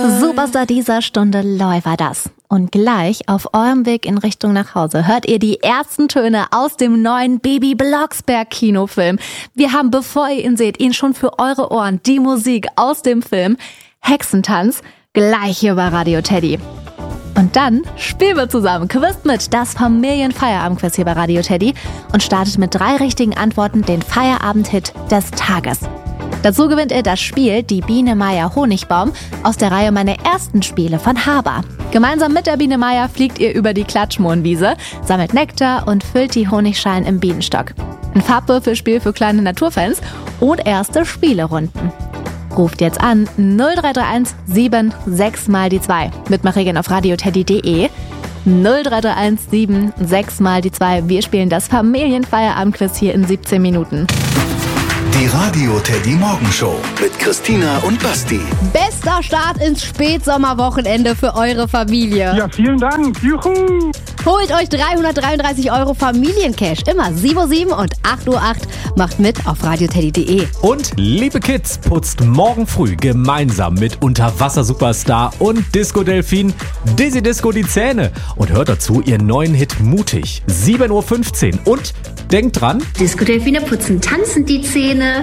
Superstar dieser Stunde Läufer das. Und gleich auf eurem Weg in Richtung nach Hause hört ihr die ersten Töne aus dem neuen Bibi Blocksberg Kinofilm. Wir haben, bevor ihr ihn seht, ihn schon für eure Ohren, die Musik aus dem Film Hexentanz, gleich hier bei Radio Teddy. Und dann spielen wir zusammen, quizt mit das Familienfeierabendquiz hier bei Radio Teddy und startet mit 3 richtigen Antworten den Feierabendhit des Tages. Dazu gewinnt ihr das Spiel Die Biene Meier Honigbaum aus der Reihe Meine ersten Spiele von Haber. Gemeinsam mit der Biene Meier fliegt ihr über die Klatschmohnwiese, sammelt Nektar und füllt die Honigschalen im Bienenstock. Ein Farbwürfelspiel für kleine Naturfans und erste Spielerunden. Ruft jetzt an 0331 76 mal die 2. Mitmachregeln auf radioteddy.de. 0331 76 mal die 2. Wir spielen das Familienfeierabendquiz hier in 17 Minuten. Die Radio Teddy Morgenshow mit Christina und Basti. Bester Start ins Spätsommerwochenende für eure Familie. Ja, vielen Dank. Juhu. Holt euch 333 € Familiencash. Immer 7:07 und 8:08 Uhr. Macht mit auf radioteddy.de. Und liebe Kids, putzt morgen früh gemeinsam mit Unterwasser-Superstar und Disco-Delfin Dizzy Disco die Zähne. Und hört dazu ihren neuen Hit Mutig. 7:15 Uhr. Und denkt dran, Disco-Delfine putzen tanzend die Zähne.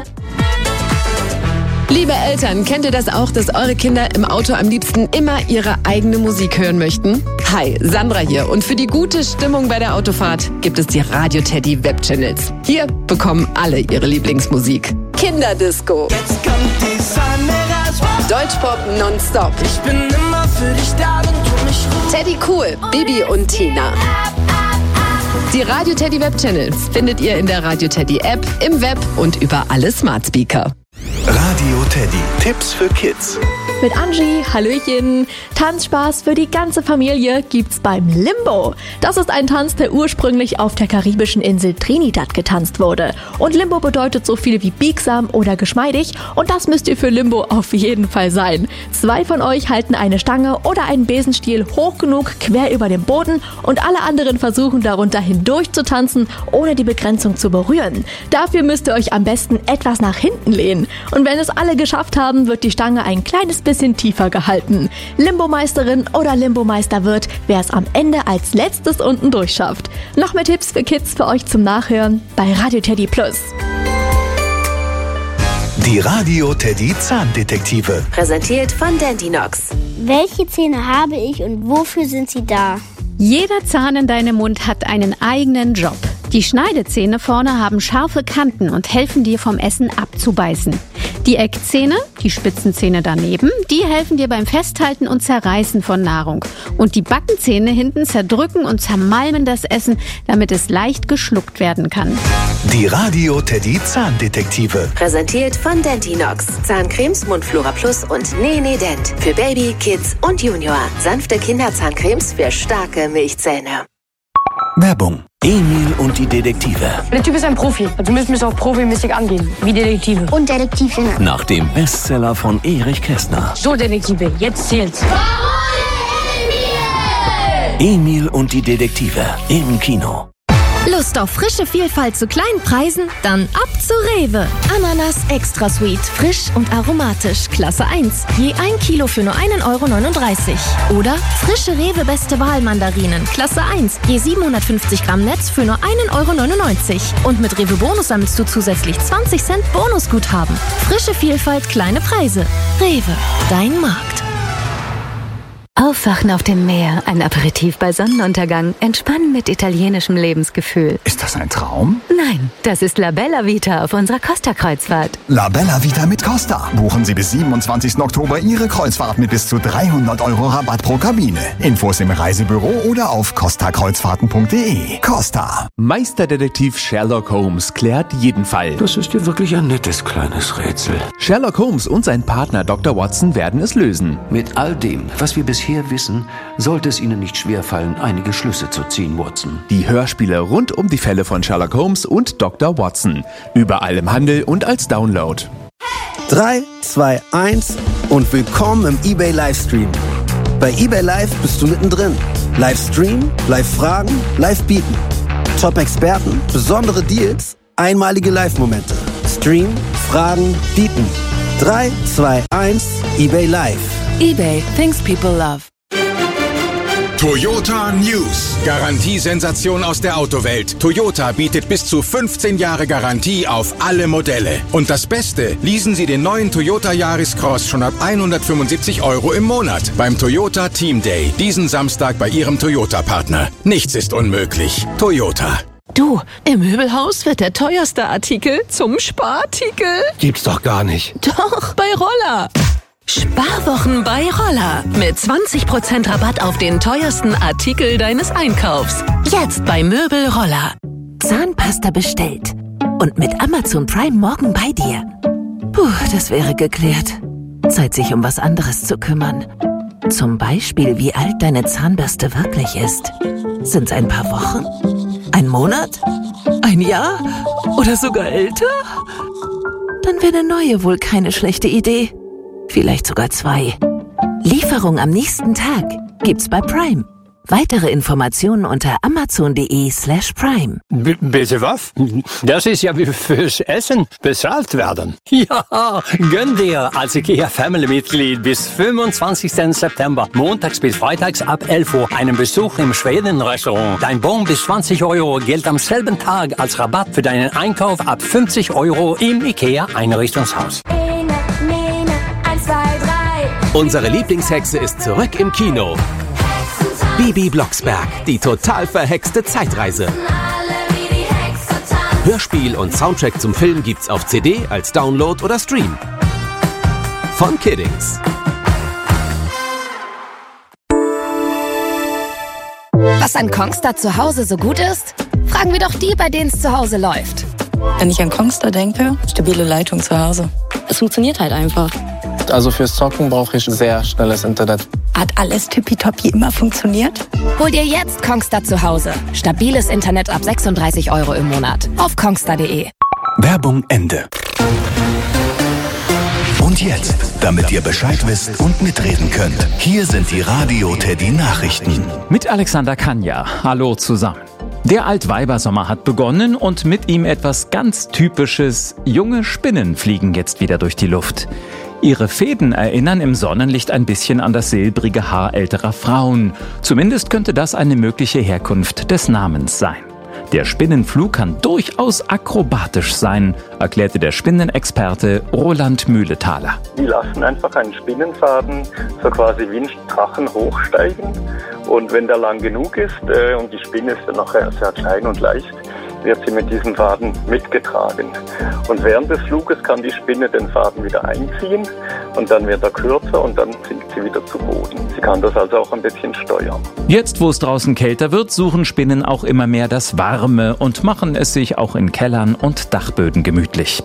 Liebe Eltern, kennt ihr das auch, dass eure Kinder im Auto am liebsten immer ihre eigene Musik hören möchten? Hi, Sandra hier und für die gute Stimmung bei der Autofahrt gibt es die Radio Teddy Webchannels. Hier bekommen alle ihre Lieblingsmusik. Kinderdisco. Jetzt kommt die Sonne raus. Deutschpop nonstop. Ich bin immer für dich da, wenn du mich rufst. Teddy Cool, Bibi und Tina. Die Radio Teddy Webchannels findet ihr in der Radio Teddy App, im Web und über alle Smart Speaker. Radio Teddy. Tipps für Kids. Mit Angie, Hallöchen. Tanzspaß für die ganze Familie gibt's beim Limbo. Das ist ein Tanz, der ursprünglich auf der karibischen Insel Trinidad getanzt wurde. Und Limbo bedeutet so viel wie biegsam oder geschmeidig. Und das müsst ihr für Limbo auf jeden Fall sein. 2 von euch halten eine Stange oder einen Besenstiel hoch genug quer über dem Boden und alle anderen versuchen darunter hindurch zu tanzen, ohne die Begrenzung zu berühren. Dafür müsst ihr euch am besten etwas nach hinten lehnen. Und wenn es alle geschafft haben, wird die Stange ein kleines bisschen tiefer gehalten. Limbomeisterin oder Limbomeister wird, wer es am Ende als letztes unten durchschafft. Noch mehr Tipps für Kids für euch zum Nachhören bei Radio Teddy Plus. Die Radio Teddy Zahndetektive. Präsentiert von Dentinox. Welche Zähne habe ich und wofür sind sie da? Jeder Zahn in deinem Mund hat einen eigenen Job. Die Schneidezähne vorne haben scharfe Kanten und helfen dir vom Essen abzubeißen. Die Eckzähne, die Spitzenzähne daneben, die helfen dir beim Festhalten und Zerreißen von Nahrung. Und die Backenzähne hinten zerdrücken und zermalmen das Essen, damit es leicht geschluckt werden kann. Die Radio Teddy Zahndetektive. Präsentiert von Dentinox. Zahncremes, Mundflora Plus und Nee Dent. Für Baby, Kids und Junior. Sanfte Kinderzahncremes für starke Milchzähne. Werbung. Emil und die Detektive. Der Typ ist ein Profi. Also müssen wir es auch profimäßig angehen. Wie Detektive. Und Detektivin. Nach dem Bestseller von Erich Kästner. So, Detektive, jetzt zählt's. Emil und die Detektive im Kino. Lust auf frische Vielfalt zu kleinen Preisen? Dann ab zu Rewe. Ananas Extra Sweet, frisch und aromatisch, Klasse 1. Je 1 Kilo für nur 1,39 €. Oder frische Rewe Beste Wahl Mandarinen, Klasse 1. Je 750 Gramm Netz für nur 1,99 €. Und mit Rewe Bonus sammelst du zusätzlich 20 Cent Bonusguthaben. Frische Vielfalt, kleine Preise. Rewe, dein Markt. Aufwachen auf dem Meer, ein Aperitif bei Sonnenuntergang, entspannen mit italienischem Lebensgefühl. Ist das ein Traum? Nein, das ist La Bella Vita auf unserer Costa-Kreuzfahrt. La Bella Vita mit Costa. Buchen Sie bis 27. Oktober Ihre Kreuzfahrt mit bis zu 300 € Rabatt pro Kabine. Infos im Reisebüro oder auf costakreuzfahrten.de. Costa. Meisterdetektiv Sherlock Holmes klärt jeden Fall. Das ist ja wirklich ein nettes kleines Rätsel. Sherlock Holmes und sein Partner Dr. Watson werden es lösen. Mit all dem, was wir bisher wissen, sollte es Ihnen nicht schwerfallen, einige Schlüsse zu ziehen, Watson. Die Hörspiele rund um die Fälle von Sherlock Holmes und Dr. Watson. Überall im Handel und als Download. 3, 2, 1 und willkommen im eBay Livestream. Bei eBay Live bist du mittendrin. Livestream, Live-Fragen, Live-Bieten. Top-Experten, besondere Deals, einmalige Live-Momente. Stream, Fragen, Bieten. 3, 2, 1, eBay Live. eBay, things people love. Toyota News. Garantiesensation aus der Autowelt. Toyota bietet bis zu 15 Jahre Garantie auf alle Modelle. Und das Beste, leasen Sie den neuen Toyota Yaris Cross schon ab 175 € im Monat beim Toyota Team Day. Diesen Samstag bei Ihrem Toyota-Partner. Nichts ist unmöglich. Toyota. Du, im Möbelhaus wird der teuerste Artikel zum Sparartikel. Gibt's doch gar nicht. Doch, bei Roller. Sparwochen bei Roller. Mit 20% Rabatt auf den teuersten Artikel deines Einkaufs. Jetzt bei Möbel Roller. Zahnpasta bestellt. Und mit Amazon Prime morgen bei dir. Puh, das wäre geklärt. Zeit, sich um was anderes zu kümmern. Zum Beispiel, wie alt deine Zahnbürste wirklich ist. Sind's ein paar Wochen? Ein Monat? Ein Jahr? Oder sogar älter? Dann wäre eine neue wohl keine schlechte Idee. Vielleicht sogar 2. Lieferung am nächsten Tag gibt's bei Prime. Weitere Informationen unter amazon.de/prime. Bitte was? Das ist ja wie fürs Essen bezahlt werden. Ja, gönn dir als IKEA-Family-Mitglied bis 25. September, montags bis freitags ab 11 Uhr, einen Besuch im Schweden-Restaurant. Dein Bon bis 20 € gilt am selben Tag als Rabatt für deinen Einkauf ab 50 € im IKEA-Einrichtungshaus. Unsere Lieblingshexe ist zurück im Kino. Bibi Blocksberg, die total verhexte Zeitreise. Hörspiel und Soundtrack zum Film gibt's auf CD, als Download oder Stream. Von Kiddings. Was an Kongstar zu Hause so gut ist? Fragen wir doch die, bei denen es zu Hause läuft. Wenn ich an Kongstar denke, stabile Leitung zu Hause. Es funktioniert halt einfach. Also fürs Zocken brauche ich sehr schnelles Internet. Hat alles tippitoppi immer funktioniert? Hol dir jetzt Kongstar zu Hause. Stabiles Internet ab 36 € im Monat. Auf kongstar.de. Werbung Ende. Und jetzt, damit ihr Bescheid wisst und mitreden könnt, hier sind die Radio Teddy Nachrichten. Mit Alexander Kanja. Hallo zusammen. Der Altweibersommer hat begonnen und mit ihm etwas ganz Typisches. Junge Spinnen fliegen jetzt wieder durch die Luft. Ihre Fäden erinnern im Sonnenlicht ein bisschen an das silbrige Haar älterer Frauen. Zumindest könnte das eine mögliche Herkunft des Namens sein. Der Spinnenflug kann durchaus akrobatisch sein, erklärte der Spinnenexperte Roland Mühlethaler. Die lassen einfach einen Spinnenfaden so quasi wie ein Drachen hochsteigen. Und wenn der lang genug ist und die Spinne ist dann nachher sehr klein und leicht, wird sie mit diesem Faden mitgetragen. Und während des Fluges kann die Spinne den Faden wieder einziehen und dann wird er kürzer und dann sinkt sie wieder zu Boden. Sie kann das also auch ein bisschen steuern. Jetzt, wo es draußen kälter wird, suchen Spinnen auch immer mehr das Warme und machen es sich auch in Kellern und Dachböden gemütlich.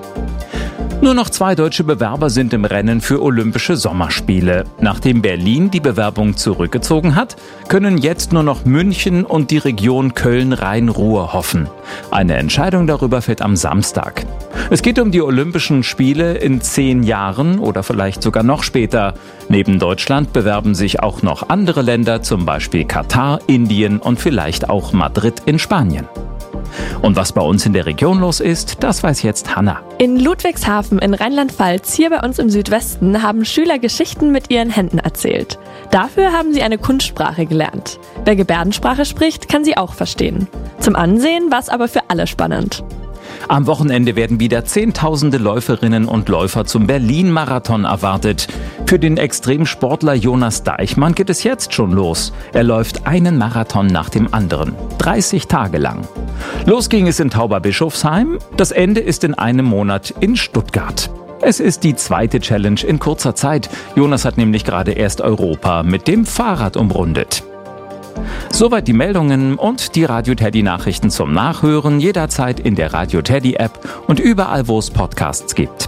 Nur noch 2 deutsche Bewerber sind im Rennen für Olympische Sommerspiele. Nachdem Berlin die Bewerbung zurückgezogen hat, können jetzt nur noch München und die Region Köln-Rhein-Ruhr hoffen. Eine Entscheidung darüber fällt am Samstag. Es geht um die Olympischen Spiele in 10 Jahren oder vielleicht sogar noch später. Neben Deutschland bewerben sich auch noch andere Länder, zum Beispiel Katar, Indien und vielleicht auch Madrid in Spanien. Und was bei uns in der Region los ist, das weiß jetzt Hanna. In Ludwigshafen in Rheinland-Pfalz, hier bei uns im Südwesten, haben Schüler Geschichten mit ihren Händen erzählt. Dafür haben sie eine Kunstsprache gelernt. Wer Gebärdensprache spricht, kann sie auch verstehen. Zum Ansehen war es aber für alle spannend. Am Wochenende werden wieder Zehntausende Läuferinnen und Läufer zum Berlin-Marathon erwartet. Für den Extremsportler Jonas Deichmann geht es jetzt schon los. Er läuft einen Marathon nach dem anderen, 30 Tage lang. Los ging es in Tauberbischofsheim, das Ende ist in einem Monat in Stuttgart. Es ist die 2. Challenge in kurzer Zeit. Jonas hat nämlich gerade erst Europa mit dem Fahrrad umrundet. Soweit die Meldungen und die Radio Teddy Nachrichten zum Nachhören jederzeit in der Radio Teddy App und überall, wo es Podcasts gibt.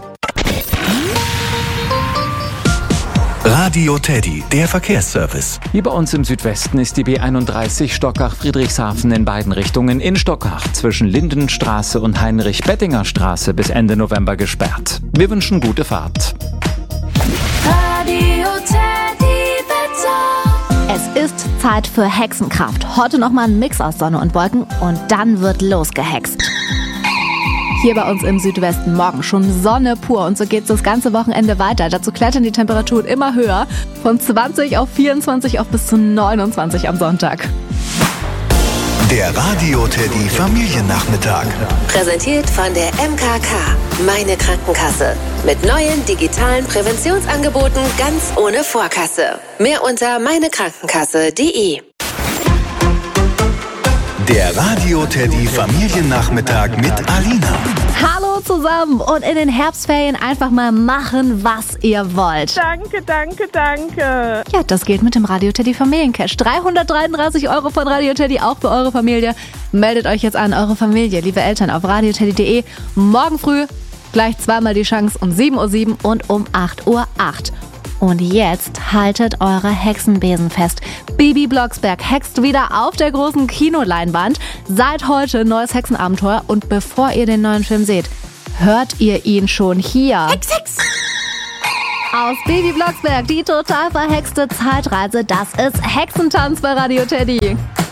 Radio Teddy, der Verkehrsservice. Hier bei uns im Südwesten ist die B31 Stockach-Friedrichshafen in beiden Richtungen in Stockach zwischen Lindenstraße und Heinrich-Bettinger-Straße bis Ende November gesperrt. Wir wünschen gute Fahrt. Radio Teddy Wetter. Es ist Zeit für Hexenkraft. Heute nochmal ein Mix aus Sonne und Wolken und dann wird losgehext. Hier bei uns im Südwesten morgen schon Sonne pur und so geht's das ganze Wochenende weiter. Dazu klettern die Temperaturen immer höher, von 20 auf 24 auf bis zu 29 am Sonntag. Der Radio Teddy Familiennachmittag. Präsentiert von der MKK, meine Krankenkasse. Mit neuen digitalen Präventionsangeboten ganz ohne Vorkasse. Mehr unter meinekrankenkasse.de. Der Radio Teddy Familiennachmittag mit Alina. Hallo zusammen und in den Herbstferien einfach mal machen, was ihr wollt. Danke, danke, danke. Ja, das geht mit dem Radio Teddy Familiencash. 333 € von Radio Teddy, auch für eure Familie. Meldet euch jetzt an, eure Familie, liebe Eltern, auf radioteddy.de. Morgen früh gleich zweimal die Chance um 7:07 Uhr und um 8:08 Uhr. Und jetzt haltet eure Hexenbesen fest. Bibi Blocksberg hext wieder auf der großen Kinoleinwand. Seit heute neues Hexenabenteuer. Und bevor ihr den neuen Film seht, hört ihr ihn schon hier. Hex, Hex! Aus Bibi Blocksberg, die total verhexte Zeitreise. Das ist Hexentanz bei Radio Teddy.